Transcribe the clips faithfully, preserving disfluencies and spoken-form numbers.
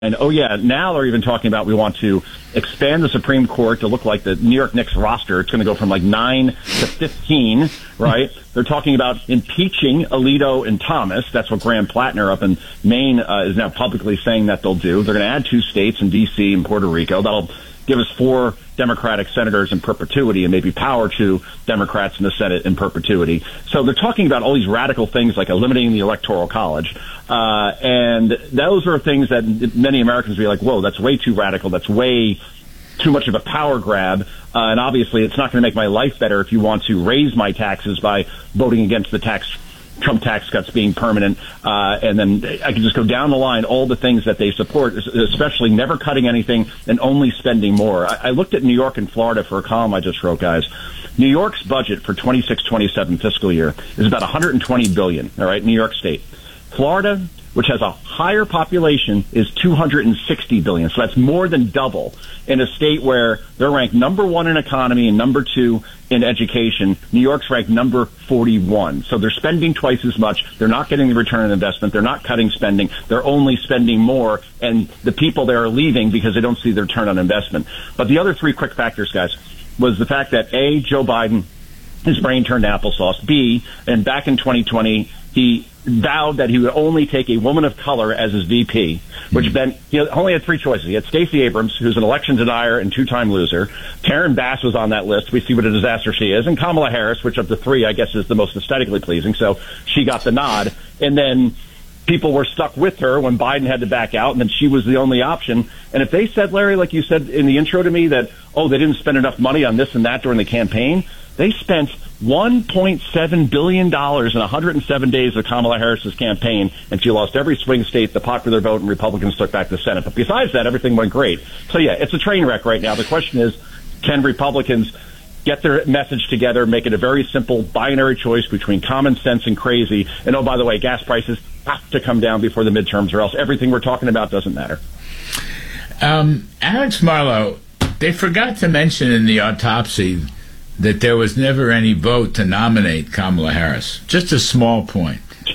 And, oh, yeah, now they're even talking about we want to expand the Supreme Court to look like the New York Knicks roster. It's going to go from like nine to fifteen, right? They're talking about impeaching Alito and Thomas. That's what Graham Plattner up in Maine uh, is now publicly saying that they'll do. They're going to add two states in D C and Puerto Rico. That'll give us four Democratic senators in perpetuity and maybe power to Democrats in the Senate in perpetuity. So they're talking about all these radical things like eliminating the Electoral College. Uh, and those are things that many Americans will be like, whoa, that's way too radical. That's way too much of a power grab. Uh, and obviously it's not going to make my life better if you want to raise my taxes by voting against the tax Trump tax cuts being permanent, uh, and then I can just go down the line, all the things that they support, especially never cutting anything and only spending more. I, I looked at New York and Florida for a column I just wrote, guys. New York's budget for twenty-six twenty-seven fiscal year is about one hundred twenty billion dollars, all right, New York State. Florida, which has a higher population, is two hundred sixty billion dollars. So that's more than double in a state where they're ranked number one in economy and number two in education. New York's ranked number forty-one. So they're spending twice as much. They're not getting the return on investment. They're not cutting spending. They're only spending more. And the people there are leaving because they don't see the return on investment. But the other three quick factors, guys, was the fact that, A, Joe Biden, his brain turned applesauce. B, and back in twenty twenty, he vowed that he would only take a woman of color as his V P, which mm-hmm. meant he only had three choices. He had Stacey Abrams, who's an election denier and two-time loser. Karen Bass was on that list. We see what a disaster she is. And Kamala Harris, which of the three, I guess, is the most aesthetically pleasing. So she got the nod. And then people were stuck with her when Biden had to back out, and then she was the only option. And if they said, Larry, like you said in the intro to me, that, oh, they didn't spend enough money on this and that during the campaign, they spent one point seven billion dollars in one hundred seven days of Kamala Harris's campaign, and she lost every swing state, the popular vote, and Republicans took back the Senate. But besides that, everything went great. So, yeah, it's a train wreck right now. The question is, can Republicans get their message together, make it a very simple binary choice between common sense and crazy? And, oh, by the way, gas prices have to come down before the midterms, or else everything we're talking about doesn't matter. Um, Alex Marlow, they forgot to mention in the autopsy that there was never any vote to nominate Kamala Harris. Just a small point.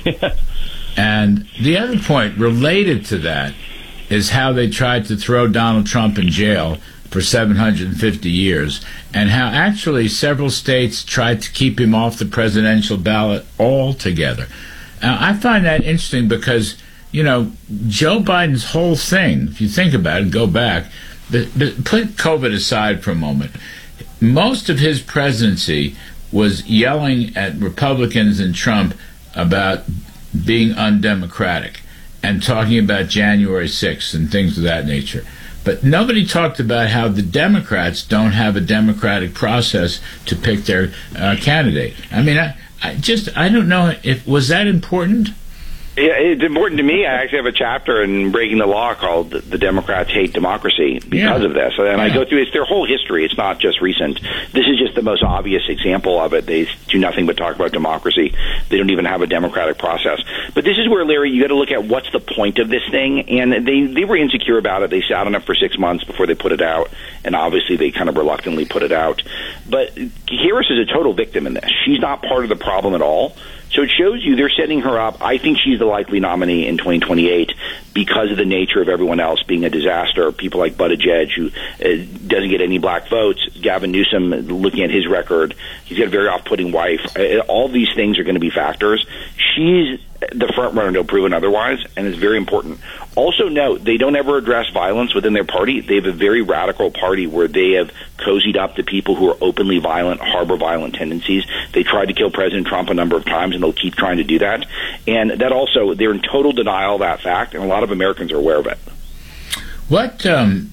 And the other point related to that is how they tried to throw Donald Trump in jail for seven hundred fifty years, and how actually several states tried to keep him off the presidential ballot altogether. Now, I find that interesting because, you know, Joe Biden's whole thing, if you think about it, go back, but, but put COVID aside for a moment, most of his presidency was yelling at Republicans and Trump about being undemocratic and talking about January sixth and things of that nature. But nobody talked about how the Democrats don't have a democratic process to pick their uh, candidate. I mean, I, I just, I don't know if, was that important? Yeah, it's important to me. I actually have a chapter in Breaking the Law called "The Democrats Hate Democracy" because yeah. of this. And yeah. I go through it's their whole history. It's not just recent. This is just the most obvious example of it. They do nothing but talk about democracy. They don't even have a democratic process. But this is where, Larry, you got to look at what's the point of this thing. And they they were insecure about it. They sat on it for six months before they put it out. And obviously they kind of reluctantly put it out. But Harris is a total victim in this. She's not part of the problem at all. So it shows you they're setting her up. I think she's the likely nominee in twenty twenty-eight because of the nature of everyone else being a disaster. People like Buttigieg, who uh, doesn't get any black votes. Gavin Newsom, looking at his record, he's got a very off-putting wife. Uh, all these things are going to be factors. She's the front runner to proven otherwise, and it's very important. Also note, they don't ever address violence within their party. They have a very radical party where they have cozied up to people who are openly violent, harbor violent tendencies. They tried to kill President Trump a number of times, and they'll keep trying to do that. And that also, they're in total denial of that fact, and a lot of Americans are aware of it. What, um,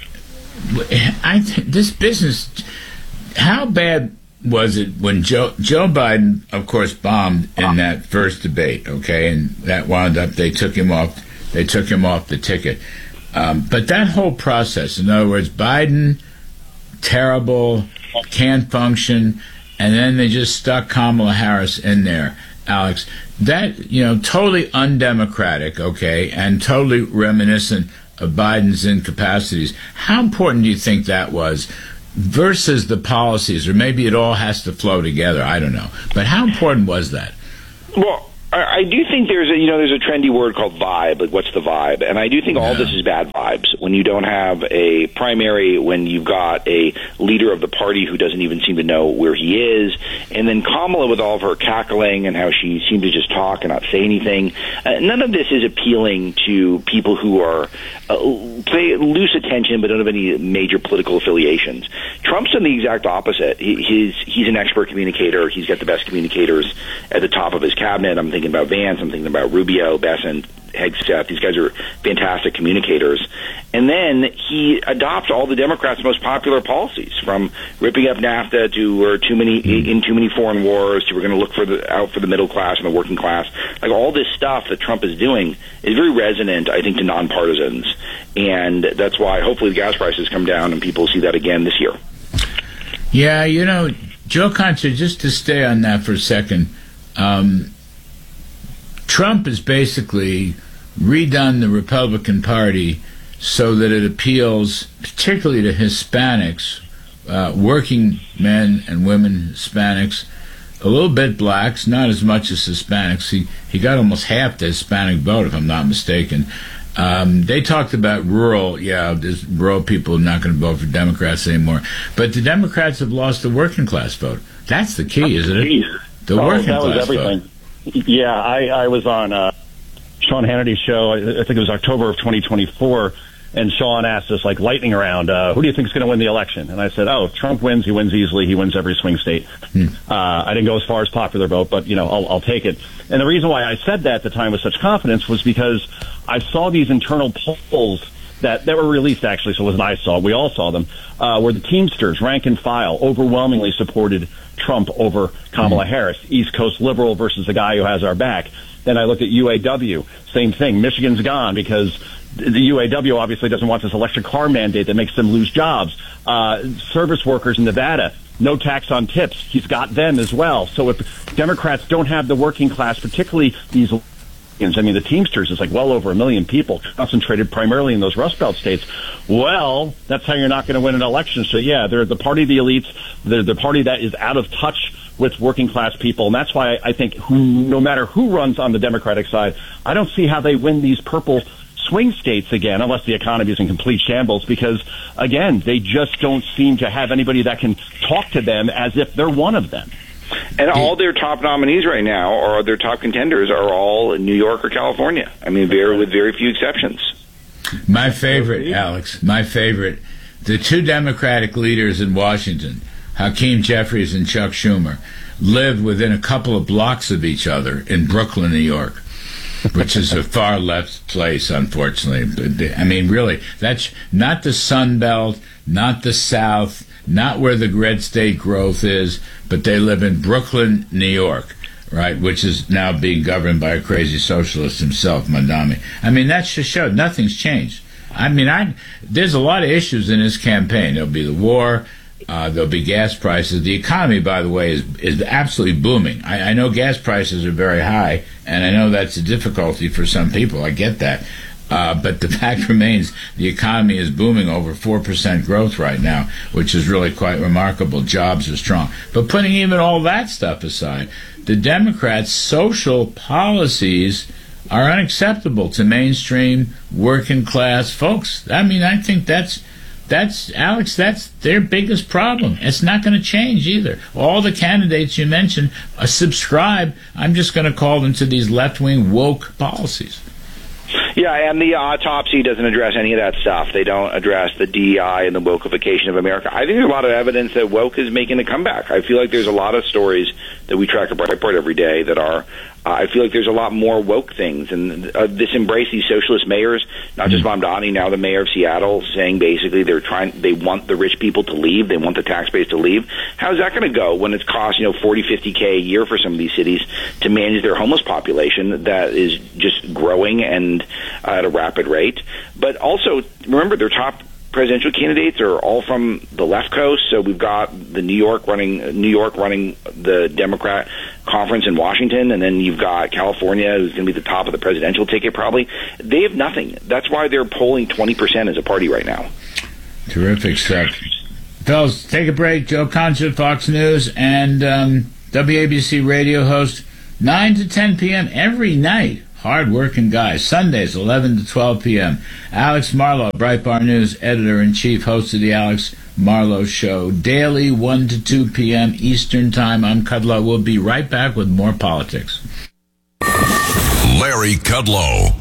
I th- this business, how bad was it when Joe Joe Biden, of course, bombed in that first debate, okay, and that wound up, they took him off, they took him off the ticket. Um, but that whole process, in other words, Biden, terrible, can't function, and then they just stuck Kamala Harris in there, Alex. That, you know, totally undemocratic, okay, and totally reminiscent of Biden's incapacities. How important do you think that was versus the policies, or maybe it all has to flow together, I don't know. But how important was that? Well, I, I do think there's a you know there's a trendy word called vibe. Like, what's the vibe? And I do think yeah. all this is bad vibes. When you don't have a primary, when you've got a leader of the party who doesn't even seem to know where he is, and then Kamala with all of her cackling and how she seemed to just talk and not say anything. Uh, none of this is appealing to people who are uh, pay loose attention but don't have any major political affiliations. Trump's done the exact opposite. He, he's he's an expert communicator. He's got the best communicators at the top of his cabinet. I'm thinking about Vance. I'm thinking about Rubio, Bessent, Hegseth. These guys are fantastic communicators. And then he adopts all the Democrats' most popular policies, from ripping up NAFTA to we're too many in too many foreign wars to we're going to look for the out for the middle class and the working class. Like, all this stuff that Trump is doing is very resonant, I think, to nonpartisans, and that's why hopefully the gas prices come down and people see that again this year. Yeah, you know, Joe Concha, just to stay on that for a second. Um, Trump has basically redone the Republican Party so that it appeals particularly to Hispanics, uh, working men and women, Hispanics, a little bit blacks, not as much as Hispanics. He, he got almost half the Hispanic vote, if I'm not mistaken. Um, they talked about rural, yeah, there's rural people are not going to vote for Democrats anymore. But the Democrats have lost the working class vote. That's the key, isn't it? The oh, working that was class everything. vote. Yeah, I, I was on uh, Sean Hannity's show, I think it was October of twenty twenty-four, and Sean asked us, like, lightning round, uh, who do you think is going to win the election? And I said, oh, Trump wins, he wins easily, he wins every swing state. Hmm. Uh, I didn't go as far as popular vote, but, you know, I'll, I'll take it. And the reason why I said that at the time with such confidence was because I saw these internal polls that, that were released, actually, so it wasn't I saw, we all saw them, uh, where the Teamsters, rank and file, overwhelmingly supported Trump over Kamala mm. Harris, East Coast liberal versus the guy who has our back. Then I looked at U A W, same thing. Michigan's gone because the U A W obviously doesn't want this electric car mandate that makes them lose jobs. Uh, service workers in Nevada, no tax on tips. He's got them as well. So if Democrats don't have the working class, particularly these, I mean, the Teamsters is like well over a million people concentrated primarily in those Rust Belt states. Well, that's how you're not going to win an election. So, yeah, they're the party of the elites. They're the party that is out of touch with working class people. And that's why I think who, no matter who runs on the Democratic side, I don't see how they win these purple swing states again, unless the economy is in complete shambles, because, again, they just don't seem to have anybody that can talk to them as if they're one of them. And all their top nominees right now, or their top contenders, are all in New York or California. I mean, very, with very few exceptions. My favorite, Alex, my favorite, the two Democratic leaders in Washington, Hakeem Jeffries and Chuck Schumer, live within a couple of blocks of each other in Brooklyn, New York, which is a far left place, unfortunately. I mean, really, that's not the Sun Belt, not the South, not where the red state growth is, but they live in Brooklyn, New York, right, which is now being governed by a crazy socialist himself, Mandami. I mean, that's just showed nothing's changed. I mean, I there's a lot of issues in this campaign. There'll be the war. Uh, there'll be gas prices. The economy, by the way, is is absolutely booming. I, I know gas prices are very high, and I know that's a difficulty for some people. I get that. Uh, but the fact remains the economy is booming, over four percent growth right now, which is really quite remarkable. Jobs are strong. But putting even all that stuff aside, the Democrats' social policies are unacceptable to mainstream working class folks. I mean, I think that's, that's Alex, that's their biggest problem. It's not going to change either. All the candidates you mentioned uh, subscribe, I'm just going to call them, to these left-wing woke policies. Yeah, and the autopsy doesn't address any of that stuff. They don't address the D E I and the wokeification of America. I think there's a lot of evidence that woke is making a comeback. I feel like there's a lot of stories that we track at Breitbart every day that are, uh, I feel like there's a lot more woke things. And uh, this embrace, these socialist mayors, not just Mamdani, now the mayor of Seattle, saying basically they're trying, they want the rich people to leave, they want the tax base to leave. How's that going to go when it's cost, you know, forty, fifty K a year for some of these cities to manage their homeless population that is just growing and uh, at a rapid rate? But also, remember, their top presidential candidates are all from the left coast. So we've got the New York running, New York running the Democrat conference in Washington, and then you've got California, who's going to be the top of the presidential ticket probably. They have nothing. That's why they're polling twenty percent as a party right now. Terrific stuff. Fellas, take a break. Joe Concha, Fox News, and um, W A B C radio host nine to ten p.m. every night. Hard-working guy. Sundays, eleven to twelve p.m. Alex Marlow, Breitbart News editor-in-chief, host of the Alex Marlow Show. Daily, one to two p.m. Eastern Time. I'm Kudlow. We'll be right back with more politics. Larry Kudlow.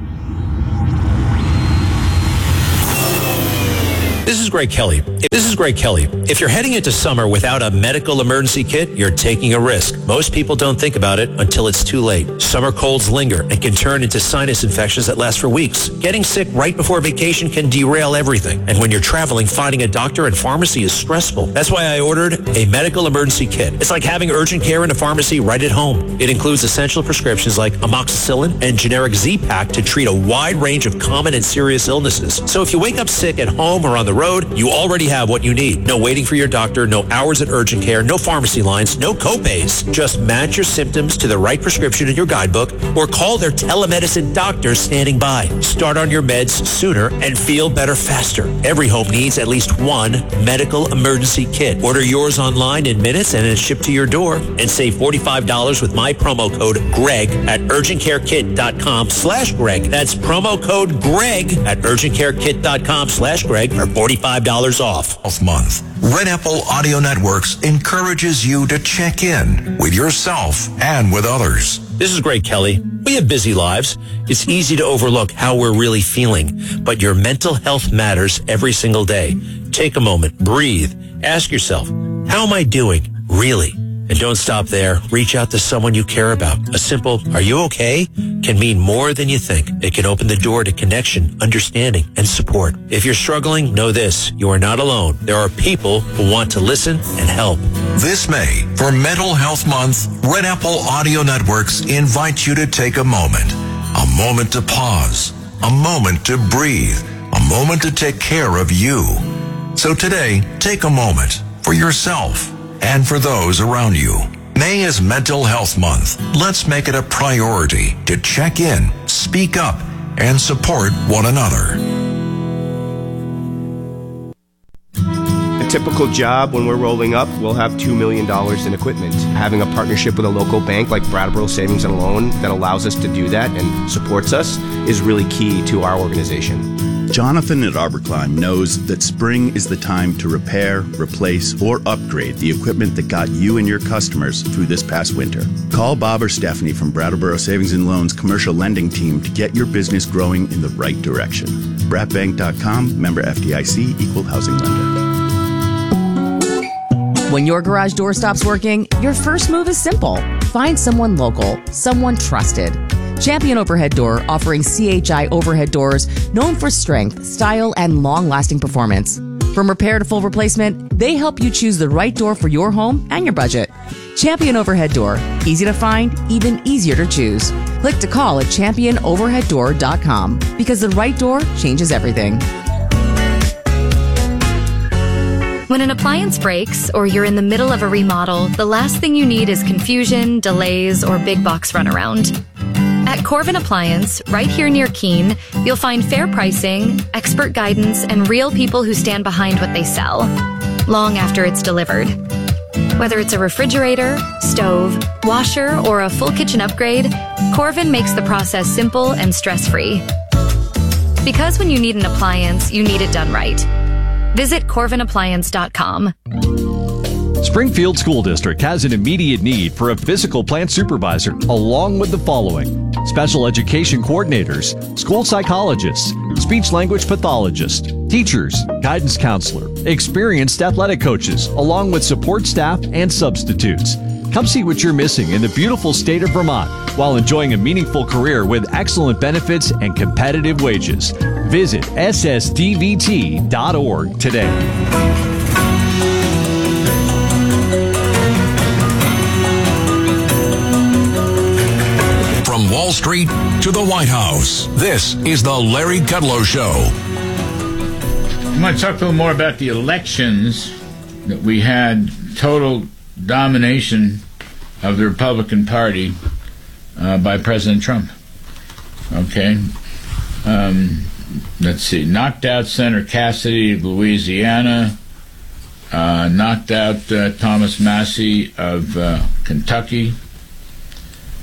This is Greg Kelly. This is Greg Kelly. If you're heading into summer without a medical emergency kit, you're taking a risk. Most people don't think about it until it's too late. Summer colds linger and can turn into sinus infections that last for weeks. Getting sick right before vacation can derail everything. And when you're traveling, finding a doctor and pharmacy is stressful. That's why I ordered a medical emergency kit. It's like having urgent care in a pharmacy right at home. It includes essential prescriptions like amoxicillin and generic Z-Pak to treat a wide range of common and serious illnesses. So if you wake up sick at home or on the road, you already have what you need. No waiting for your doctor, no hours at urgent care, no pharmacy lines, no co-pays. Just match your symptoms to the right prescription in your guidebook or call their telemedicine doctor standing by. Start on your meds sooner and feel better faster. Every home needs at least one medical emergency kit. Order yours online in minutes and it's shipped to your door. And save forty-five dollars with my promo code GREG at urgentcarekit.com slash Greg. That's promo code GREG at urgentcarekit.com slash Greg for forty-five dollars off. Health Month. Red Apple Audio Networks encourages you to check in with yourself and with others. This is Greg Kelly. We have busy lives. It's easy to overlook how we're really feeling, but your mental health matters every single day. Take a moment, breathe, ask yourself, how am I doing, really? And don't stop there. Reach out to someone you care about. A simple, are you okay? Can mean more than you think. It can open the door to connection, understanding, and support. If you're struggling, know this. You are not alone. There are people who want to listen and help. This May, for Mental Health Month, Red Apple Audio Networks invite you to take a moment. A moment to pause. A moment to breathe. A moment to take care of you. So today, take a moment for yourself and for those around you. May is Mental Health Month. Let's make it a priority to check in, speak up, and support one another. A typical job when we're rolling up, we'll have two million dollars in equipment. Having a partnership with a local bank like Brattleboro Savings and Loan that allows us to do that and supports us is really key to our organization. Jonathan at Arborclimb knows that spring is the time to repair, replace, or upgrade the equipment that got you and your customers through this past winter. Call Bob or Stephanie from Brattleboro Savings and Loans commercial lending team to get your business growing in the right direction. brat bank dot com, member F D I C, equal housing lender. When your garage door stops working, your first move is simple. Find someone local, someone trusted. Champion Overhead Door, offering C H I overhead doors known for strength, style, and long-lasting performance. From repair to full replacement, they help you choose the right door for your home and your budget. Champion Overhead Door, easy to find, even easier to choose. Click to call at champion overhead door dot com because the right door changes everything. When an appliance breaks or you're in the middle of a remodel, the last thing you need is confusion, delays, or big box runaround. At Corvin Appliance, right here near Keene, you'll find fair pricing, expert guidance, and real people who stand behind what they sell, long after it's delivered. Whether it's a refrigerator, stove, washer, or a full kitchen upgrade, Corvin makes the process simple and stress-free. Because when you need an appliance, you need it done right. Visit corvin appliance dot com. Springfield School District has an immediate need for a physical plant supervisor, along with the following: special education coordinators, school psychologists, speech-language pathologists, teachers, guidance counselor, experienced athletic coaches, along with support staff and substitutes. Come see what you're missing in the beautiful state of Vermont while enjoying a meaningful career with excellent benefits and competitive wages. Visit S S D V T dot org today. From Wall Street to the White House, this is the Larry Kudlow Show. I'm going to talk a little more about the elections that we had. Total domination of the Republican Party uh, by President Trump. Okay. Um, let's see. Knocked out Senator Cassidy of Louisiana. Uh, knocked out uh, Thomas Massie of uh, Kentucky.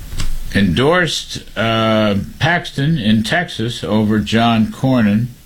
endorsed uh, Paxton in Texas over John Cornyn.